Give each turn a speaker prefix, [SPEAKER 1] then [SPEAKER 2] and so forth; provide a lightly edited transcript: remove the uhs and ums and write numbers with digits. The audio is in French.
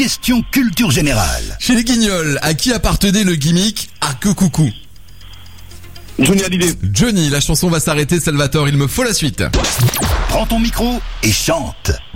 [SPEAKER 1] Question culture générale.
[SPEAKER 2] Chez les Guignols, à qui appartenait le gimmick à que coucou?
[SPEAKER 3] Johnny Hallyday.
[SPEAKER 2] Johnny, la chanson va s'arrêter. Salvatore, il me faut la suite.
[SPEAKER 1] Prends ton micro et chante.